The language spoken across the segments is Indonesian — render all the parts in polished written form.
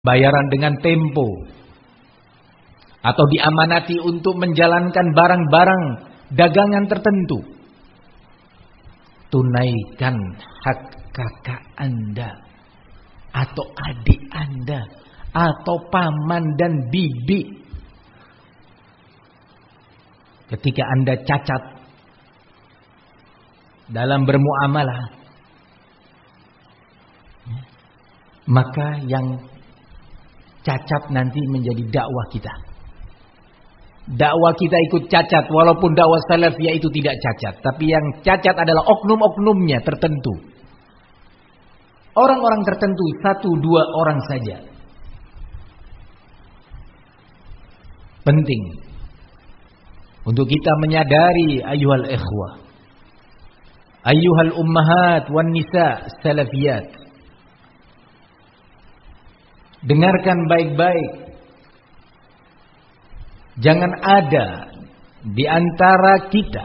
bayaran dengan tempo, atau diamanati untuk menjalankan barang-barang dagangan tertentu, tunaikan hak kakak Anda atau adik Anda atau paman dan bibi. Ketika Anda cacat dalam bermuamalah, maka yang cacat nanti menjadi dakwah kita. Dakwah kita ikut cacat, walaupun dakwah salafiyah itu tidak cacat, tapi yang cacat adalah oknum-oknumnya tertentu. Orang-orang tertentu, 1-2 orang saja. Penting untuk kita menyadari, ayyuhal ikhwah, ayyuhal ummahat wan nisa salafiyat. Dengarkan baik-baik. Jangan ada di antara kita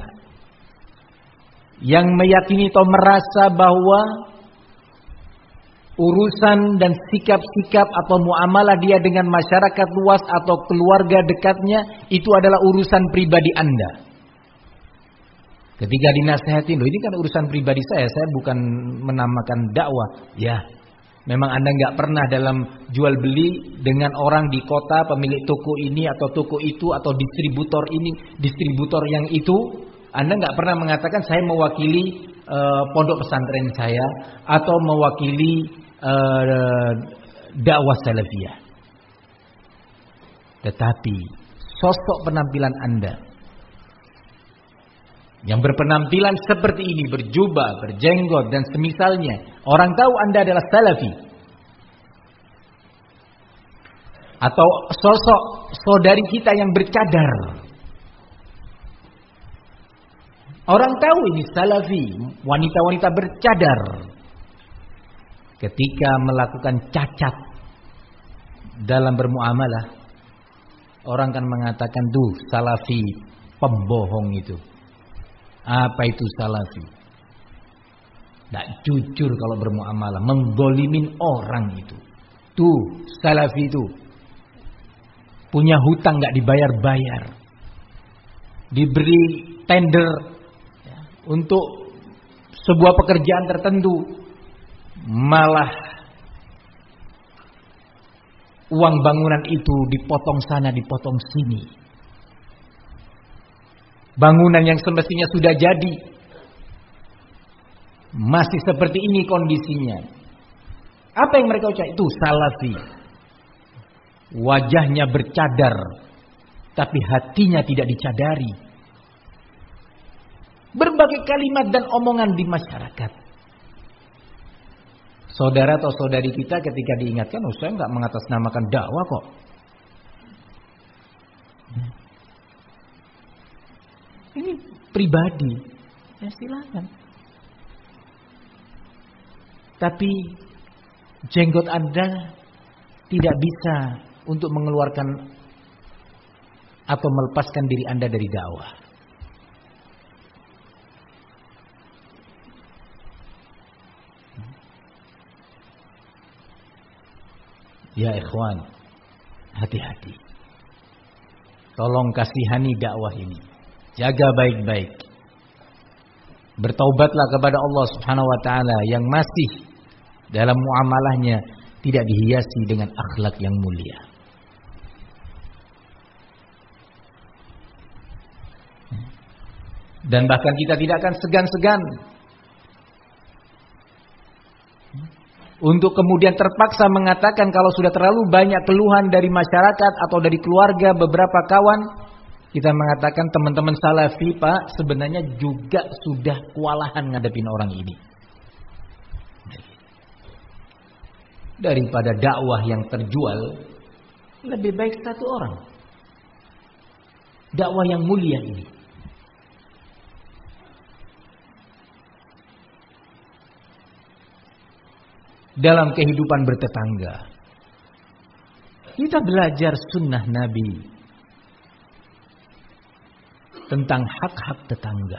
yang meyakini atau merasa bahwa urusan dan sikap-sikap atau muamalah dia dengan masyarakat luas atau keluarga dekatnya itu adalah urusan pribadi Anda. Ketika dinasihatin, loh ini kan urusan pribadi saya bukan menamakan dakwah. Ya, memang Anda nggak pernah dalam jual beli dengan orang di kota, pemilik toko ini atau toko itu atau distributor ini, distributor yang itu. Anda nggak pernah mengatakan saya mewakili pondok pesantren saya atau mewakili dakwah salafiyah. Tetapi sosok penampilan Anda yang berpenampilan seperti ini, berjubah, berjenggot dan semisalnya, orang tahu Anda adalah salafi. Atau sosok saudari kita yang bercadar, orang tahu ini salafi, wanita-wanita bercadar. Ketika melakukan cacat dalam bermuamalah, orang kan mengatakan tuh salafi pembohong itu. Apa itu salafi? Tidak jujur kalau bermuamalah, menggolimin orang itu. Tuh salafi itu punya hutang nggak dibayar-bayar, diberi tender ya, untuk sebuah pekerjaan tertentu, malah uang bangunan itu dipotong sana, dipotong sini. Bangunan yang semestinya sudah jadi masih seperti ini kondisinya. Apa yang mereka ucap? Itu salafi. Wajahnya bercadar, tapi hatinya tidak dicadari. Berbagai kalimat dan omongan di masyarakat. Saudara atau saudari kita ketika diingatkan, oh saya nggak mengatasnamakan dakwah kok. Ini pribadi, ya silakan. Tapi jenggot Anda tidak bisa untuk mengeluarkan atau melepaskan diri Anda dari dakwah. Ya ikhwan, hati-hati. Tolong kasihani dakwah ini. Jaga baik-baik. Bertaubatlah kepada Allah Subhanahu wa taala yang masih dalam muamalahnya tidak dihiasi dengan akhlak yang mulia. Dan bahkan kita tidak akan segan-segan untuk kemudian terpaksa mengatakan kalau sudah terlalu banyak keluhan dari masyarakat atau dari keluarga beberapa kawan, kita mengatakan teman-teman salafi Pak sebenarnya juga sudah kewalahan ngadepin orang ini. Daripada dakwah yang terjual, lebih baik satu orang. Dakwah yang mulia ini. Dalam kehidupan bertetangga, kita belajar sunnah Nabi tentang hak-hak tetangga.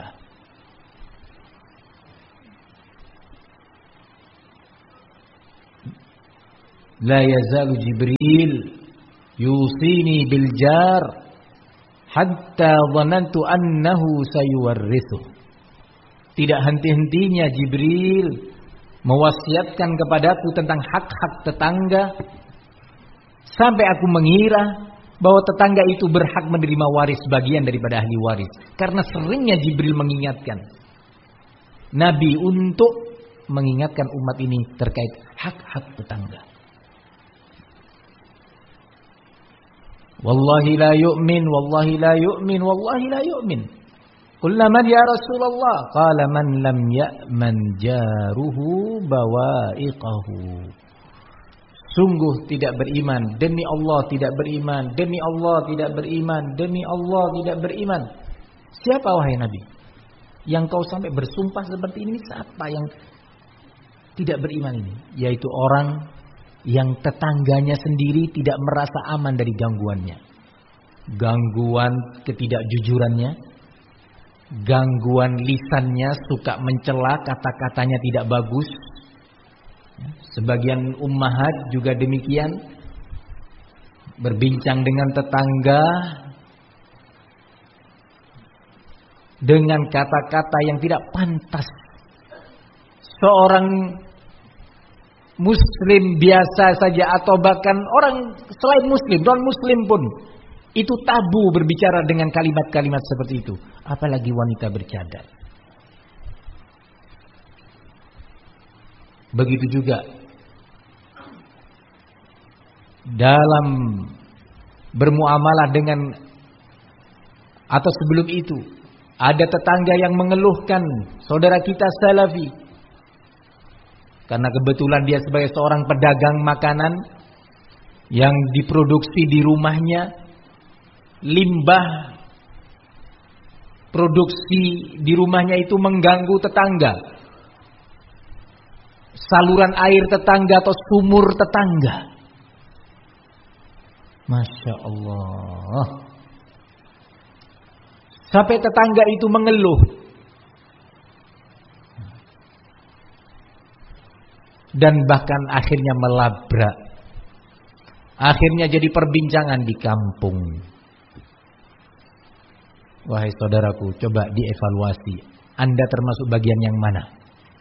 La yazalu Jibril yusini bil jar hatta dhanantu annahu sayuwarrithu. Tidak henti-hentinya Jibril mewasiatkan kepadaku tentang hak-hak tetangga sampai aku mengira bahwa tetangga itu berhak menerima waris bagian daripada ahli waris. Karena seringnya Jibril mengingatkan Nabi untuk mengingatkan umat ini terkait hak-hak tetangga. Wallahi la yu'min, wallahi la yu'min, wallahi la yu'min. Qulna man ya Rasulullah? Qala man lam ya'man jaruhu bawa'iqahu. Sungguh tidak beriman, demi Allah tidak beriman, demi Allah tidak beriman, demi Allah tidak beriman. Siapa wahai Nabi? Yang kau sampai bersumpah seperti ini, siapa yang tidak beriman ini? Yaitu orang yang tetangganya sendiri tidak merasa aman dari gangguannya. Gangguan ketidakjujurannya, gangguan lisannya, suka mencela, kata-katanya tidak bagus. Sebagian ummahat juga demikian, berbincang dengan tetangga dengan kata-kata yang tidak pantas. Seorang muslim biasa saja atau bahkan orang selain muslim, non muslim pun itu tabu berbicara dengan kalimat-kalimat seperti itu, apalagi wanita bercadar. Begitu juga dalam bermuamalah dengan atau sebelum itu ada tetangga yang mengeluhkan saudara kita Salafi karena kebetulan dia sebagai seorang pedagang makanan yang diproduksi di rumahnya, limbah produksi di rumahnya itu mengganggu tetangga, saluran air tetangga atau sumur tetangga. Masya Allah. Sampai tetangga itu mengeluh. Dan bahkan akhirnya melabrak. Akhirnya jadi perbincangan di kampung. Wahai saudaraku, coba dievaluasi. Anda termasuk bagian yang mana?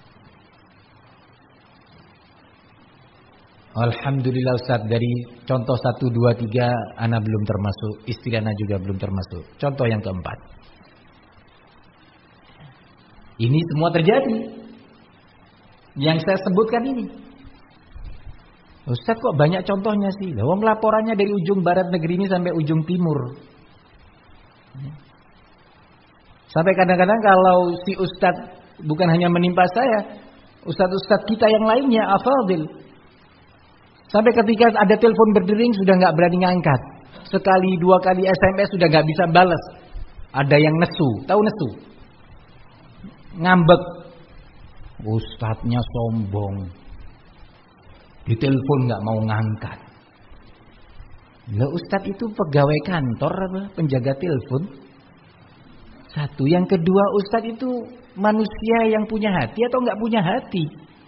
Alhamdulillah Ustaz, dari contoh 1, 2, 3 ana belum termasuk, istri ana juga belum termasuk. Contoh yang keempat. Ini semua terjadi. Yang saya sebutkan ini. Ustaz kok banyak contohnya sih? Wong laporannya dari ujung barat negeri ini sampai ujung timur. Sampai kadang-kadang kalau si Ustaz bukan hanya menimpa saya, Ustaz-Ustaz kita yang lainnya, afadil. Sampai ketika ada telepon berdering sudah nggak berani ngangkat. Sekali 2 kali SMS sudah nggak bisa balas. Ada yang nesu, tahu nesu? Ngambek. Ustadznya sombong. Ditelepon nggak mau ngangkat. Lah Ustadz itu pegawai kantor apa? Penjaga telepon. Satu, yang kedua Ustadz itu manusia yang punya hati atau nggak punya hati?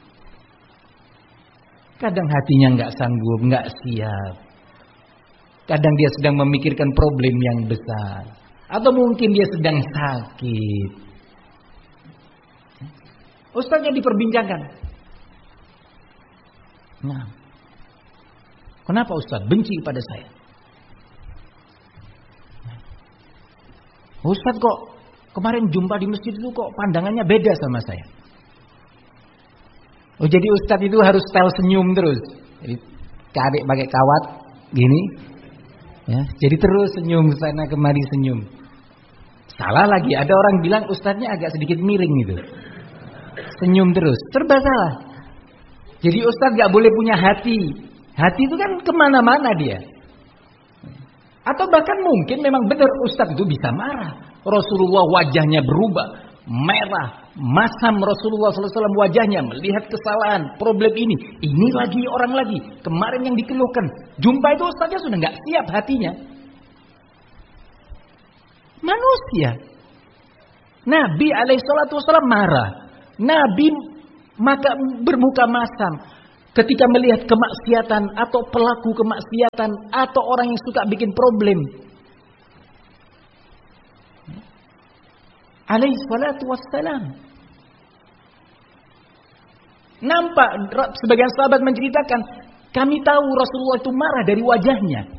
Kadang hatinya nggak sanggup, nggak siap. Kadang dia sedang memikirkan problem yang besar, atau mungkin dia sedang sakit. Ustaznya diperbincangkan. Nah, kenapa Ustaz benci pada saya? Ustaz kok kemarin jumpa di masjid itu kok pandangannya beda sama saya. Oh, jadi Ustadz itu harus style senyum terus. Jadi adik pakai kawat gini. Ya, jadi terus senyum sana kemari senyum. Salah lagi, ada orang bilang Ustadznya agak sedikit miring gitu. Senyum terus, serba salah. Jadi Ustadz gak boleh punya hati. Hati itu kan kemana-mana dia. Atau bahkan mungkin memang benar Ustadz itu bisa marah. Rasulullah wajahnya berubah. Merah, masam Rasulullah SAW wajahnya melihat kesalahan, problem ini. Ini lagi orang lagi. Kemarin yang dikeluhkan. Jumpa itu Ustaznya sudah gak siap hatinya. Manusia. Nabi alaihissalatu wassalam marah. Nabi maka bermuka masam. ketika melihat kemaksiatan atau pelaku kemaksiatan atau orang yang suka bikin problem. Alaihi salatu wassalam. Nampak sebagian sahabat menceritakan, kami tahu Rasulullah itu marah dari wajahnya.